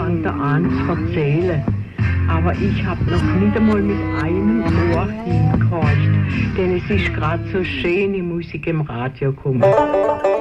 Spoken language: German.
fängt er an zu erzählen. Aber ich habe noch nicht einmal mit einem Ohr hingehorcht, denn es ist gerade so schöne Musik im Radio gekommen.